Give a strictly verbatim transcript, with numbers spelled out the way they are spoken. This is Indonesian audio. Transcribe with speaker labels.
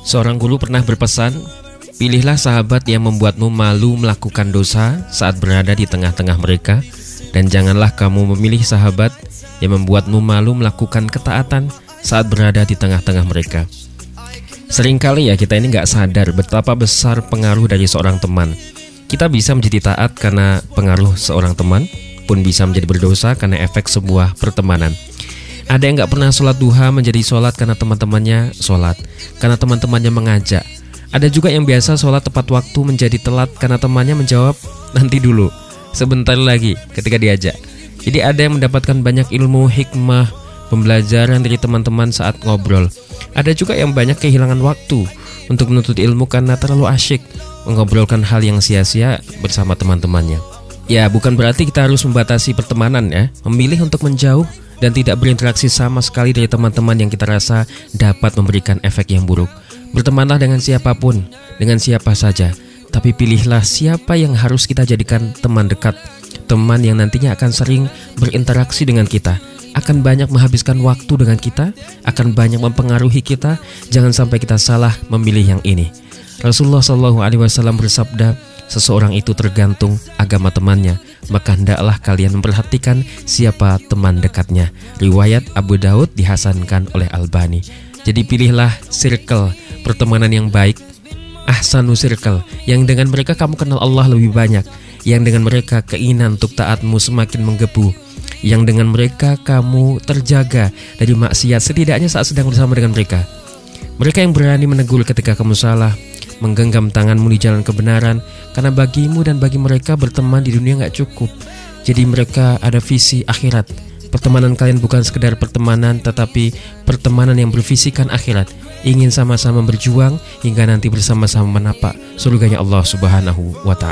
Speaker 1: Seorang guru pernah berpesan, pilihlah sahabat yang membuatmu malu melakukan dosa saat berada di tengah-tengah mereka, dan janganlah kamu memilih sahabat yang membuatmu malu melakukan ketaatan saat berada di tengah-tengah mereka. Seringkali ya kita ini gak sadar betapa besar pengaruh dari seorang teman. Kita bisa menjadi taat karena pengaruh seorang teman, pun bisa menjadi berdosa karena efek sebuah pertemanan. Ada yang gak pernah sholat duha menjadi sholat karena teman-temannya sholat, karena teman-temannya mengajak. Ada juga yang biasa sholat tepat waktu menjadi telat karena temannya menjawab nanti dulu, sebentar lagi ketika diajak. Jadi ada yang mendapatkan banyak ilmu, hikmah, pembelajaran dari teman-teman saat ngobrol. Ada juga yang banyak kehilangan waktu untuk menuntut ilmu karena terlalu asyik mengobrolkan hal yang sia-sia bersama teman-temannya. Ya, bukan berarti kita harus membatasi pertemanan ya, memilih untuk menjauh dan tidak berinteraksi sama sekali dari teman-teman yang kita rasa dapat memberikan efek yang buruk. Bertemanlah dengan siapapun, dengan siapa saja, tapi pilihlah siapa yang harus kita jadikan teman dekat. Teman yang nantinya akan sering berinteraksi dengan kita, akan banyak menghabiskan waktu dengan kita, akan banyak mempengaruhi kita. Jangan sampai kita salah memilih yang ini. Rasulullah shallallahu alaihi wasallam bersabda, seseorang itu tergantung agama temannya, maka hendaklah kalian memperhatikan siapa teman dekatnya. Riwayat Abu Daud dihasankan oleh Albani. Jadi pilihlah circle pertemanan yang baik, ahsanu circle, yang dengan mereka kamu kenal Allah lebih banyak, yang dengan mereka keinginan untuk taatmu semakin menggebu, yang dengan mereka kamu terjaga dari maksiat setidaknya saat sedang bersama dengan mereka. Mereka yang berani menegur ketika kamu salah, menggenggam tanganmu di jalan kebenaran, karena bagimu dan bagi mereka berteman di dunia gak cukup. Jadi mereka ada visi akhirat. Pertemanan kalian bukan sekedar pertemanan, tetapi pertemanan yang bervisikan akhirat. Ingin sama-sama berjuang hingga nanti bersama-sama menapak surganya Allah Subhanahu wa ta'ala.